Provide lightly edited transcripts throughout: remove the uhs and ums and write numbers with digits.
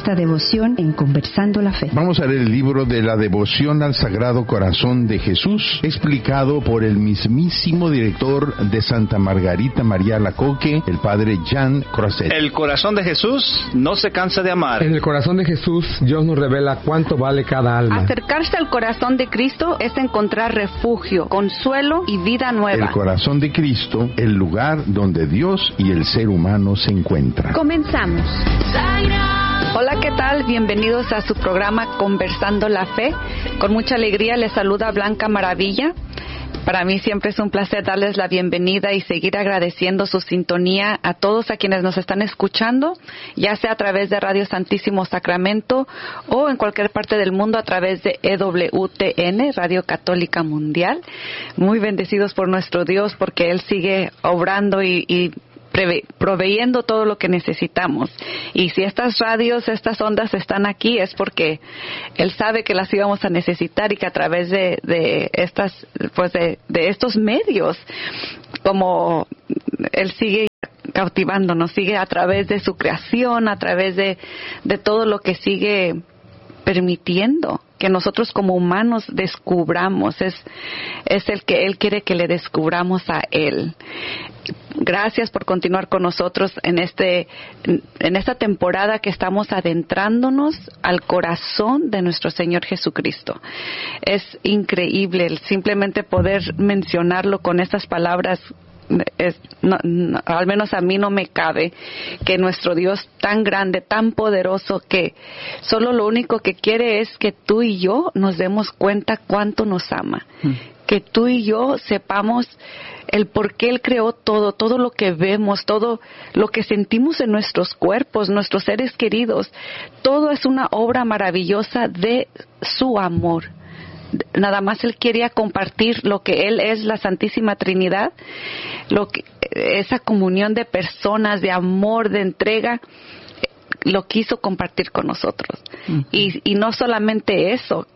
esta devoción en Conversando la Fe. Vamos a leer el libro de la devoción al Sagrado Corazón de Jesús, explicado por el mismísimo director de Santa Margarita María Alacoque, el padre Jean Crozet. El corazón de Jesús no se cansa de amar. En el corazón de Jesús, Dios nos revela cuánto vale cada alma. Acercarse al corazón de Cristo es encontrar refugio, consuelo y vida nueva. El corazón de Cristo, el lugar donde Dios y el ser humano se encuentran. Comenzamos. Hola, ¿qué tal? Bienvenidos a su programa Conversando la Fe. Con mucha alegría les saluda Blanca Maravilla. Para mí siempre es un placer darles la bienvenida y seguir agradeciendo su sintonía a todos a quienes nos están escuchando, ya sea a través de Radio Santísimo Sacramento o en cualquier parte del mundo a través de EWTN, Radio Católica Mundial. Muy bendecidos por nuestro Dios porque Él sigue obrando y proveyendo todo lo que necesitamos. Y si estas radios, estas ondas están aquí, es porque Él sabe que las íbamos a necesitar y que a través de estos medios, como Él sigue cautivándonos, sigue a través de su creación, a través de todo lo que sigue permitiendo que nosotros como humanos descubramos, es el que Él quiere que le descubramos a Él. Gracias por continuar con nosotros en esta temporada que estamos adentrándonos al corazón de nuestro Señor Jesucristo. Es increíble el simplemente poder mencionarlo con estas palabras. Al menos a mí no me cabe que nuestro Dios tan grande, tan poderoso, que solo lo único que quiere es que tú y yo nos demos cuenta cuánto nos ama, que tú y yo sepamos el por qué Él creó todo lo que vemos, todo lo que sentimos en nuestros cuerpos, nuestros seres queridos. Todo es una obra maravillosa de su amor. Nada más Él quería compartir lo que Él es, la Santísima Trinidad, esa comunión de personas, de amor, de entrega, lo quiso compartir con nosotros. Uh-huh. Y no solamente eso,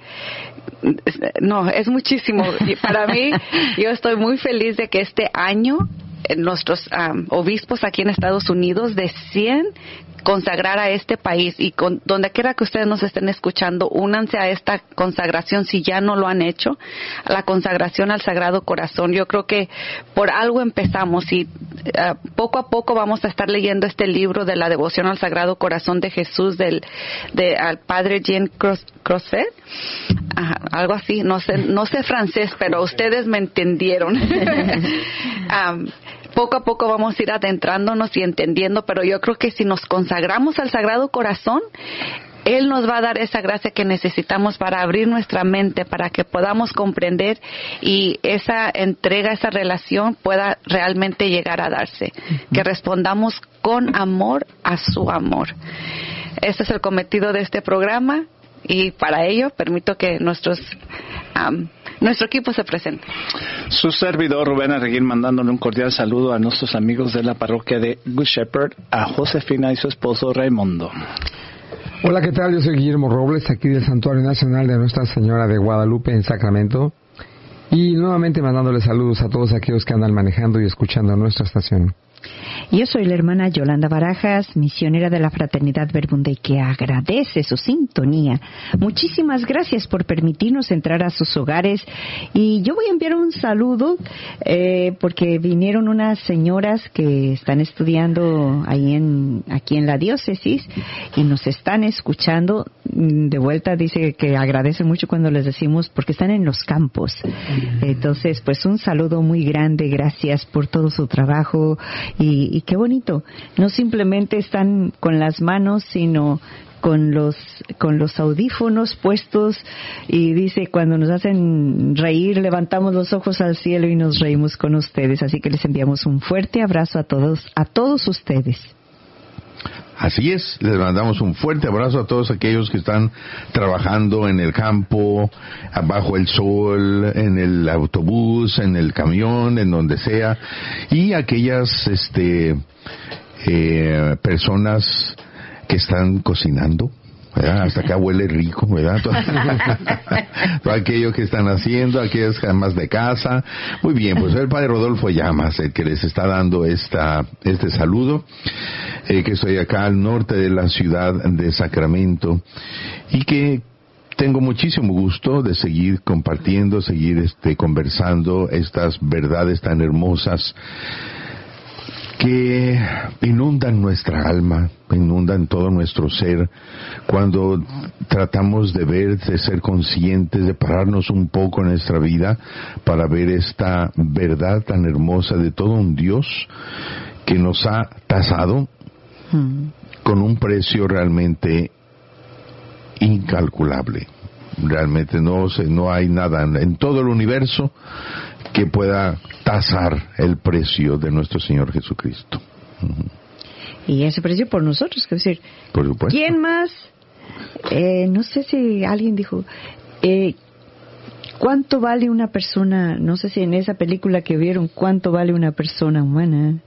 es muchísimo. Para mí, yo estoy muy feliz de que este año nuestros obispos aquí en Estados Unidos deciden consagrar a este país, y donde quiera que ustedes nos estén escuchando, únanse a esta consagración si ya no lo han hecho, a la consagración al Sagrado Corazón. Yo creo que por algo empezamos y poco a poco vamos a estar leyendo este libro de la devoción al Sagrado Corazón de Jesús al padre Jean Crozet. Algo así, no sé francés, pero ustedes me entendieron. Poco a poco vamos a ir adentrándonos y entendiendo, pero yo creo que si nos consagramos al Sagrado Corazón, Él nos va a dar esa gracia que necesitamos para abrir nuestra mente, para que podamos comprender y esa entrega, esa relación pueda realmente llegar a darse. Que respondamos con amor a su amor. Este es el cometido de este programa y para ello permito que nuestro equipo se presente. Su servidor Rubén Arreguín, mandándole un cordial saludo a nuestros amigos de la parroquia de Good Shepherd, a Josefina y su esposo Raimundo. Hola, ¿qué tal? Yo soy Guillermo Robles, aquí del Santuario Nacional de Nuestra Señora de Guadalupe en Sacramento, y nuevamente mandándole saludos a todos aquellos que andan manejando y escuchando nuestra estación. Yo soy la hermana Yolanda Barajas, misionera de la Fraternidad Verbunday, que agradece su sintonía. Muchísimas gracias por permitirnos entrar a sus hogares. Y yo voy a enviar un saludo porque vinieron unas señoras que están estudiando aquí en la diócesis y nos están escuchando. De vuelta dice que agradece mucho cuando les decimos porque están en los campos. Entonces, pues un saludo muy grande, gracias por todo su trabajo. Y qué bonito, no simplemente están con las manos, sino con los audífonos puestos, y dice, cuando nos hacen reír, levantamos los ojos al cielo y nos reímos con ustedes. Así que les enviamos un fuerte abrazo a todos ustedes. Así es, les mandamos un fuerte abrazo a todos aquellos que están trabajando en el campo, bajo el sol, en el autobús, en el camión, en donde sea, y aquellas personas que están cocinando, ¿verdad? Hasta acá huele rico, ¿verdad? Todo aquello que están haciendo, aquellas amas de casa. Muy bien, pues el Padre Rodolfo Llamas, el que les está dando este saludo, que estoy acá al norte de la ciudad de Sacramento, y que tengo muchísimo gusto de seguir compartiendo, seguir conversando estas verdades tan hermosas que inundan nuestra alma, inundan todo nuestro ser, cuando tratamos de ver, de ser conscientes, de pararnos un poco en nuestra vida para ver esta verdad tan hermosa de todo un Dios que nos ha tasado con un precio realmente incalculable. Realmente no hay nada en todo el universo que pueda tasar el precio de nuestro Señor Jesucristo. Y ese precio por nosotros, es decir, por supuesto. ¿Quién más? No sé si alguien dijo, ¿cuánto vale una persona? No sé si en esa película que vieron, ¿cuánto vale una persona humana?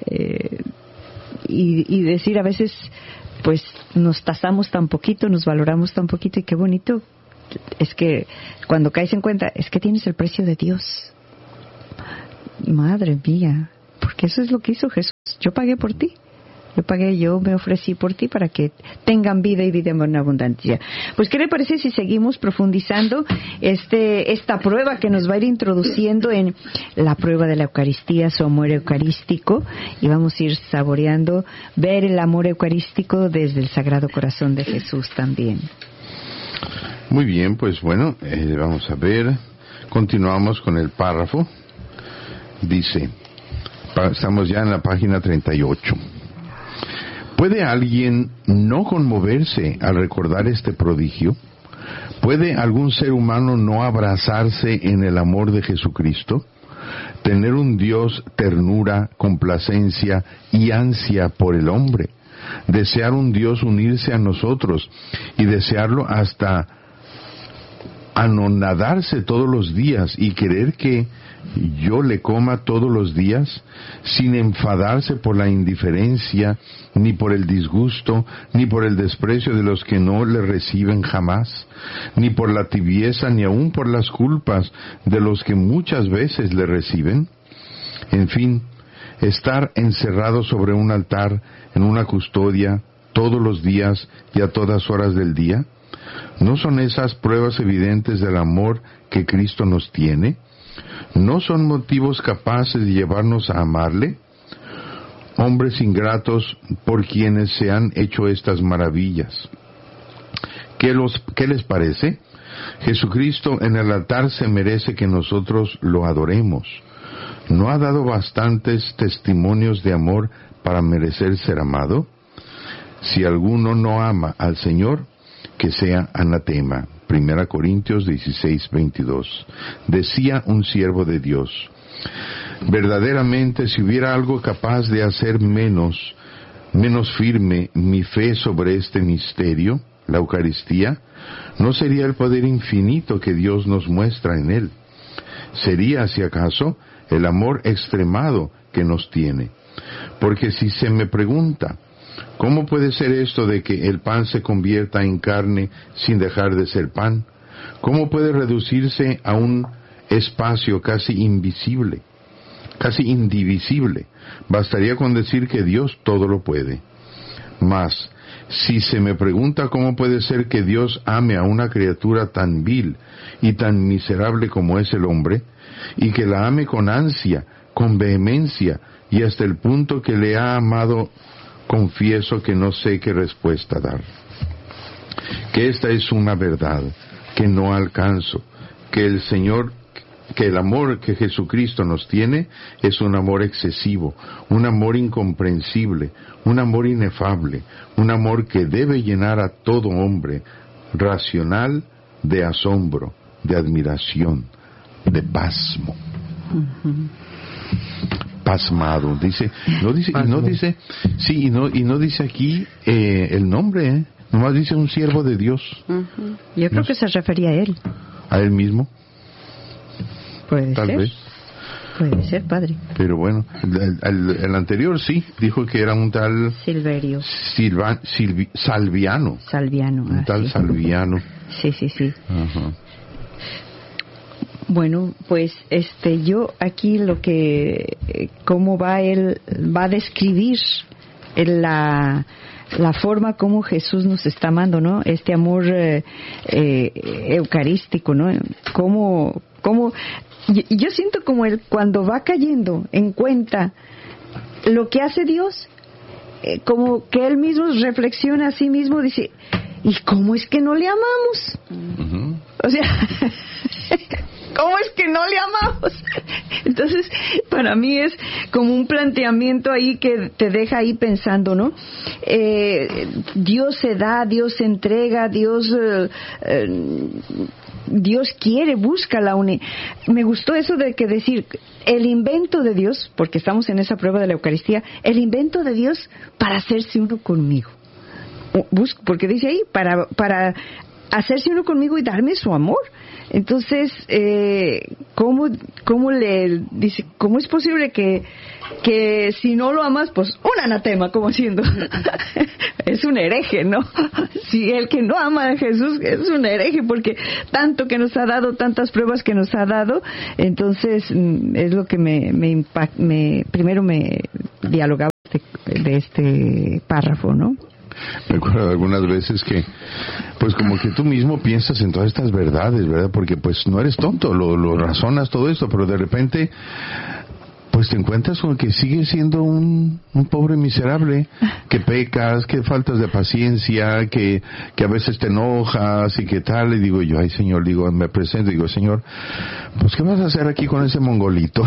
Y decir a veces, pues nos tasamos tan poquito, nos valoramos tan poquito, y qué bonito es que cuando caes en cuenta, es que tienes el precio de Dios. Madre mía, porque eso es lo que hizo Jesús. Yo pagué por ti. Yo me ofrecí por ti para que tengan vida y vida en abundancia. Pues, ¿qué le parece si seguimos profundizando esta prueba que nos va a ir introduciendo en la prueba de la Eucaristía, su amor eucarístico, y vamos a ir saboreando, ver el amor eucarístico desde el Sagrado Corazón de Jesús también? Muy bien, pues bueno, vamos a ver, continuamos con el párrafo. Dice, estamos ya en la página 38. ¿Puede alguien no conmoverse al recordar este prodigio? ¿Puede algún ser humano no abrazarse en el amor de Jesucristo? Tener un Dios ternura, complacencia y ansia por el hombre. Desear un Dios unirse a nosotros y desearlo hasta anonadarse todos los días y querer que yo le coma todos los días, sin enfadarse por la indiferencia, ni por el disgusto, ni por el desprecio de los que no le reciben jamás, ni por la tibieza, ni aun por las culpas de los que muchas veces le reciben. En fin, estar encerrado sobre un altar en una custodia todos los días y a todas horas del día. ¿No son esas pruebas evidentes del amor que Cristo nos tiene? ¿No son motivos capaces de llevarnos a amarle? Hombres ingratos por quienes se han hecho estas maravillas. ¿Qué les parece? Jesucristo en el altar se merece que nosotros lo adoremos. ¿No ha dado bastantes testimonios de amor para merecer ser amado? Si alguno no ama al Señor, que sea anatema. 1 Corintios 16:22. Decía un siervo de Dios: verdaderamente, si hubiera algo capaz de hacer menos firme mi fe sobre este misterio, la Eucaristía, no sería el poder infinito que Dios nos muestra en él. Sería, si acaso, el amor extremado que nos tiene. Porque si se me pregunta, ¿cómo puede ser esto de que el pan se convierta en carne sin dejar de ser pan? ¿Cómo puede reducirse a un espacio casi invisible, casi indivisible? Bastaría con decir que Dios todo lo puede. Mas, si se me pregunta cómo puede ser que Dios ame a una criatura tan vil y tan miserable como es el hombre, y que la ame con ansia, con vehemencia, y hasta el punto que le ha amado, confieso que no sé qué respuesta dar. Que esta es una verdad que no alcanzo, que el amor que Jesucristo nos tiene es un amor excesivo, un amor incomprensible, un amor inefable, un amor que debe llenar a todo hombre, racional, de asombro, de admiración, de pasmo. Pasmado, dice, no dice aquí el nombre, nomás dice un siervo de Dios. Yo creo que se refería a él. ¿A él mismo? Puede Tal ser. vez. Puede ser, padre. Pero bueno, el anterior sí, dijo que era un tal Silverio. Salviano. Salviano. Un tal Salviano. Sí. Ajá. Bueno, pues yo aquí lo que cómo él va a describir la forma como Jesús nos está amando, ¿no? Este amor eucarístico, ¿no? Como yo siento como él cuando va cayendo en cuenta lo que hace Dios, como que él mismo reflexiona a sí mismo, dice, ¿y cómo es que no le amamos? Uh-huh. O sea, ¿cómo es que no le amamos? Entonces, para mí es como un planteamiento ahí que te deja ahí pensando, ¿no? Dios se da, Dios se entrega, Dios quiere, busca la unidad. Me gustó eso de que decir, el invento de Dios, porque estamos en esa prueba de la Eucaristía, el invento de Dios para hacerse uno conmigo. Porque dice ahí, para hacerse uno conmigo y darme su amor. Entonces, ¿cómo le dice? ¿Cómo es posible que si no lo amas, pues un anatema, como siendo es un hereje, ¿no? Si el que no ama a Jesús es un hereje, porque tanto que nos ha dado, tantas pruebas que nos ha dado, entonces es lo que primero me dialogaba de este párrafo, ¿no? Recuerdo algunas veces que, pues como que tú mismo piensas en todas estas verdades, ¿verdad? Porque pues no eres tonto, lo razonas todo esto, pero de repente, pues te encuentras con que sigues siendo un pobre miserable, que pecas, que faltas de paciencia, que a veces te enojas y que tal, y digo yo, ay Señor, me presento, digo, Señor, pues ¿qué vas a hacer aquí con ese mongolito?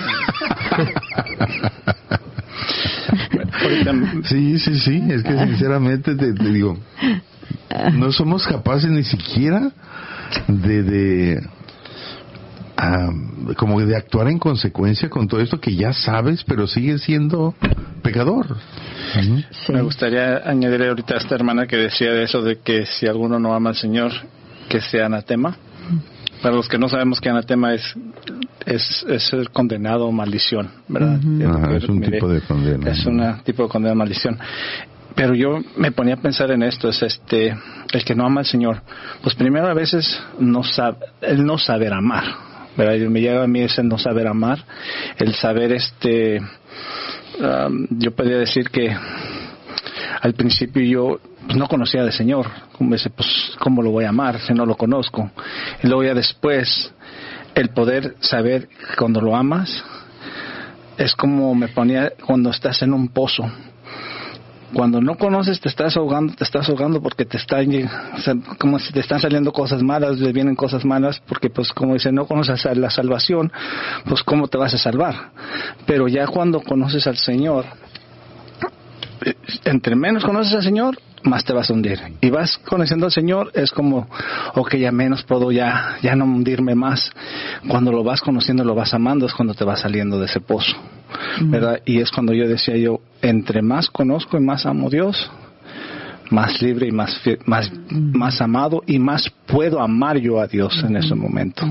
Sí, es que sinceramente te digo, no somos capaces ni siquiera como de actuar en consecuencia con todo esto que ya sabes, pero sigues siendo pecador. Sí. Me gustaría añadir ahorita a esta hermana que decía de eso de que si alguno no ama al Señor, que sea anatema. Para los que no sabemos que anatema es el condenado o maldición, ¿verdad? Uh-huh. Es un tipo de condena. Es un tipo de condena o maldición. Pero yo me ponía a pensar en esto, es el que no ama al Señor, pues primero a veces el no saber amar, ¿verdad? Me llega a mí ese no saber amar, el saber yo podría decir que al principio yo no conocía al Señor, como dice, pues cómo lo voy a amar si no lo conozco, y luego ya después el poder saber que cuando lo amas es como me ponía cuando estás en un pozo. Cuando no conoces te estás ahogando porque como si te están saliendo cosas malas, le vienen cosas malas, porque pues como dice, no conoces la salvación, pues cómo te vas a salvar. Pero ya cuando conoces al Señor, entre menos conoces al Señor, más te vas a hundir. Y vas conociendo al Señor, es como, ok, ya menos puedo ya no hundirme más. Cuando lo vas conociendo, lo vas amando, es cuando te vas saliendo de ese pozo, ¿verdad? Y es cuando yo decía entre más conozco y más amo a Dios, más libre y más amado, y más puedo amar yo a Dios en ese momento.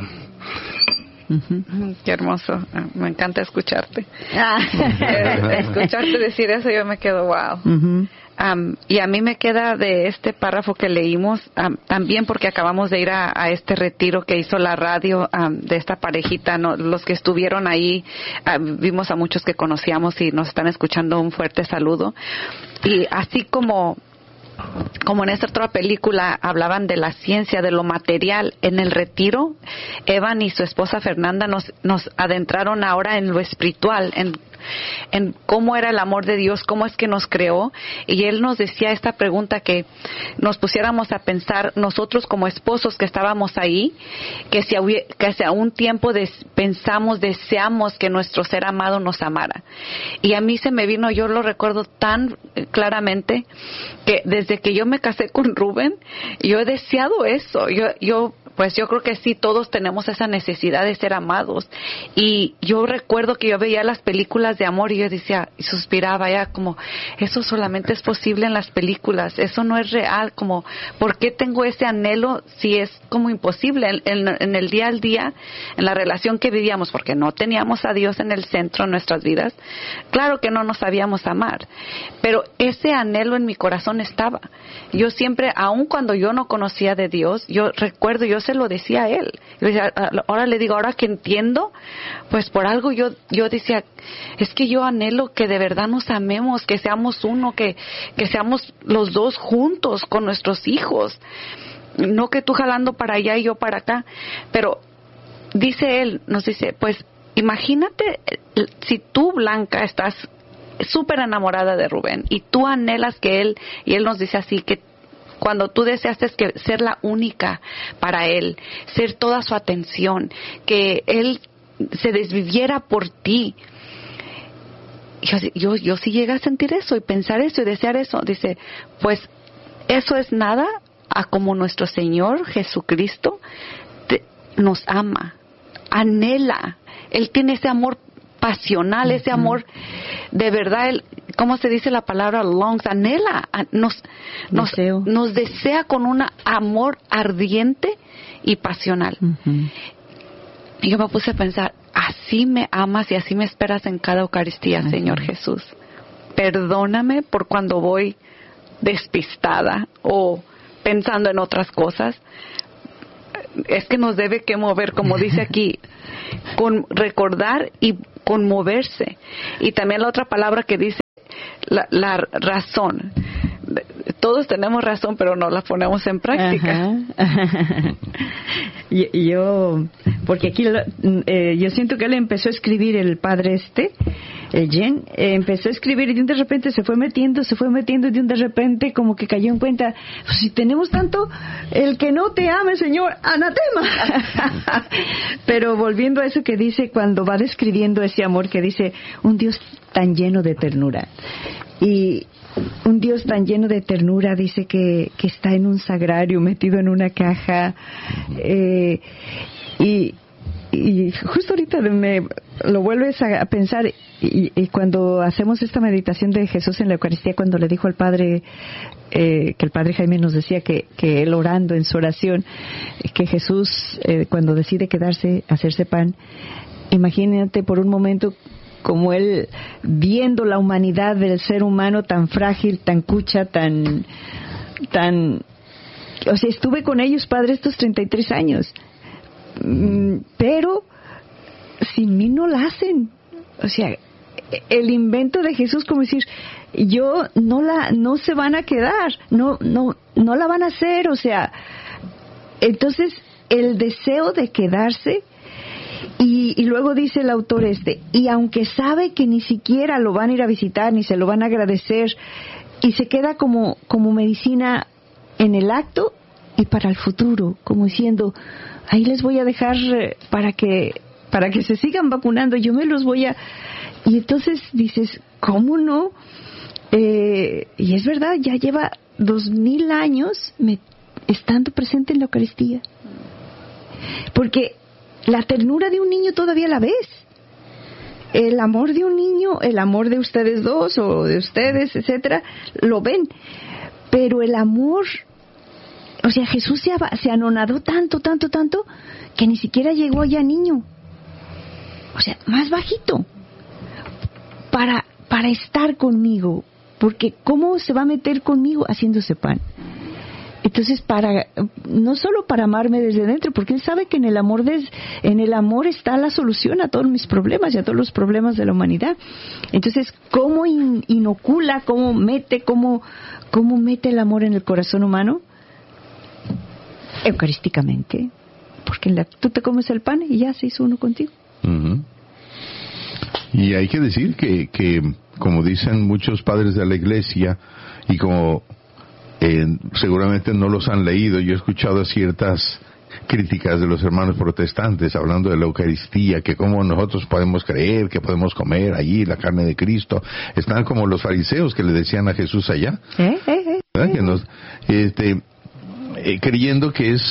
Qué hermoso, me encanta escucharte. Escucharte decir eso, yo me quedo wow. Y a mí me queda de este párrafo que leímos, también porque acabamos de ir a este retiro que hizo la radio de esta parejita, ¿no? Los que estuvieron ahí, vimos a muchos que conocíamos y nos están escuchando, un fuerte saludo. Y así como en esta otra película hablaban de la ciencia, de lo material, en el retiro, Evan y su esposa Fernanda nos adentraron ahora en lo espiritual, en cómo era el amor de Dios, cómo es que nos creó, y él nos decía esta pregunta, que nos pusiéramos a pensar nosotros como esposos que estábamos ahí, que si a un tiempo deseamos que nuestro ser amado nos amara. Y a mí se me vino, yo lo recuerdo tan claramente, que desde que yo me casé con Rubén, yo he deseado eso. Yo pues yo creo que sí, todos tenemos esa necesidad de ser amados. Y yo recuerdo que yo veía las películas de amor y yo decía, y suspiraba ya como, eso solamente es posible en las películas, eso no es real, como, ¿por qué tengo ese anhelo si es como imposible en el día al día, en la relación que vivíamos? Porque no teníamos a Dios en el centro de nuestras vidas. Claro que no nos sabíamos amar, pero ese anhelo en mi corazón estaba. Yo siempre, aun cuando yo no conocía de Dios, yo recuerdo, yo se lo decía a él. Yo decía, ahora le digo, ahora que entiendo, pues por algo yo decía, es que yo anhelo que de verdad nos amemos, que seamos uno, que seamos los dos juntos con nuestros hijos. No que tú jalando para allá y yo para acá. Pero dice él, nos dice, pues imagínate si tú, Blanca, estás súper enamorada de Rubén y tú anhelas que él, y él nos dice así, que cuando tú deseaste que ser la única para él, ser toda su atención, que él se desviviera por ti. Yo sí llegué a sentir eso y pensar eso y desear eso. Dice, pues eso es nada a como nuestro Señor Jesucristo nos ama, anhela. Él tiene ese amor pasional, ese amor de verdad, ¿cómo se dice la palabra longs? Anhela, nos desea con un amor ardiente y pasional. Y yo me puse a pensar, así me amas y así me esperas en cada Eucaristía, Señor Jesús. Perdóname por cuando voy despistada o pensando en otras cosas. Es que nos debe que mover, como dice aquí, con recordar y conmoverse. Y también la otra palabra que dice, la razón. Todos tenemos razón, pero no la ponemos en práctica. Porque aquí yo siento que él empezó a escribir, el padre Jen, empezó a escribir y de repente se fue metiendo y de repente como que cayó en cuenta, pues si tenemos tanto, el que no te ame, Señor, anatema. Pero volviendo a eso que dice cuando va describiendo ese amor, que dice, un Dios tan lleno de ternura. Y un Dios tan lleno de ternura, dice que está en un sagrario, metido en una caja, y justo ahorita me lo vuelves a pensar, y cuando hacemos esta meditación de Jesús en la Eucaristía, cuando le dijo al Padre, que el Padre Jaime nos decía que él orando en su oración, que Jesús cuando decide quedarse, hacerse pan, imagínate por un momento como él viendo la humanidad del ser humano tan frágil, tan cucha, tan, o sea, estuve con ellos, Padre, estos 33 años, pero sin mí no la hacen. O sea, el invento de Jesús, como decir, no se van a quedar, no la van a hacer, o sea, entonces el deseo de quedarse. Y luego dice el autor y aunque sabe que ni siquiera lo van a ir a visitar, ni se lo van a agradecer, y se queda como medicina en el acto y para el futuro, como diciendo, ahí les voy a dejar para que se sigan vacunando, yo me los voy a... Y entonces dices, ¿cómo no? Y es verdad, ya lleva 2000 años estando presente en la Eucaristía. Porque la ternura de un niño todavía la ves. El amor de un niño, el amor de ustedes dos o de ustedes, etcétera, lo ven. Pero el amor, o sea, Jesús se anonadó tanto, que ni siquiera llegó allá niño. O sea, más bajito. Para estar conmigo. Porque ¿cómo se va a meter conmigo haciéndose pan? Entonces, no solo para amarme desde dentro, porque Él sabe que en el amor está la solución a todos mis problemas y a todos los problemas de la humanidad. Entonces, ¿cómo inocula, cómo mete el amor en el corazón humano? Eucarísticamente. Porque tú te comes el pan y ya se hizo uno contigo. Uh-huh. Y hay que decir que como dicen muchos padres de la Iglesia, y como seguramente no los han leído, yo he escuchado ciertas críticas de los hermanos protestantes hablando de la Eucaristía, que cómo nosotros podemos creer que podemos comer allí la carne de Cristo. Están como los fariseos que le decían a Jesús allá, que creyendo que es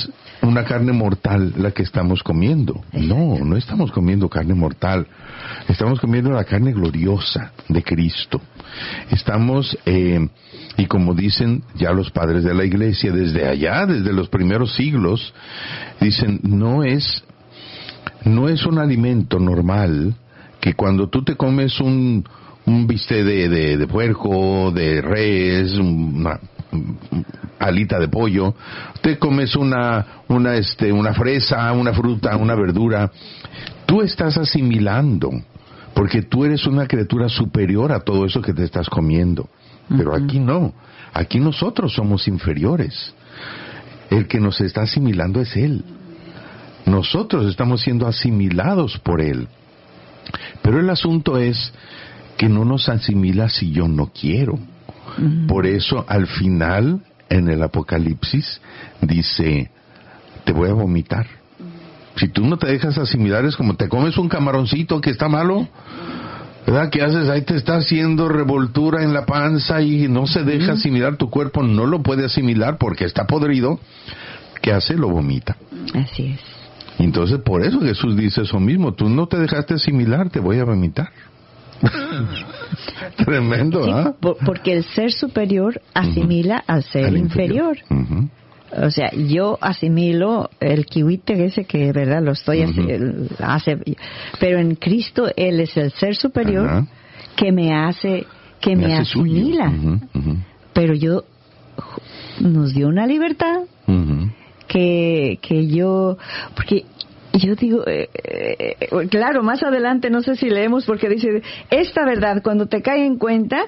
una carne mortal la que estamos comiendo. No estamos comiendo carne mortal. Estamos comiendo la carne gloriosa de Cristo. Estamos, y como dicen ya los padres de la iglesia, desde allá, desde los primeros siglos, dicen, no es un alimento normal que cuando tú te comes un bistec de puerco, de res, una alita de pollo, te comes una fresa, una fruta, una verdura, tú estás asimilando, porque tú eres una criatura superior a todo eso que te estás comiendo. Pero aquí no, aquí nosotros somos inferiores. El que nos está asimilando es Él. Nosotros estamos siendo asimilados por Él. Pero el asunto es que no nos asimila si yo no quiero. Por eso, al final, en el Apocalipsis, dice, te voy a vomitar. Si tú no te dejas asimilar, es como te comes un camaroncito que está malo, ¿verdad? ¿Qué haces? Ahí te está haciendo revoltura en la panza y no se deja asimilar, tu cuerpo no lo puede asimilar porque está podrido. ¿Qué hace? Lo vomita. Así es. Entonces, por eso Jesús dice eso mismo, tú no te dejaste asimilar, te voy a vomitar. Tremendo, ¿ah? Sí, porque el ser superior asimila al ser inferior. O sea, yo asimilo el kiwite ese que, verdad, lo estoy hace, pero en Cristo Él es el ser superior que me asimila. Pero nos dio una libertad que yo, porque yo digo, claro, más adelante no sé si leemos porque dice, esta verdad cuando te cae en cuenta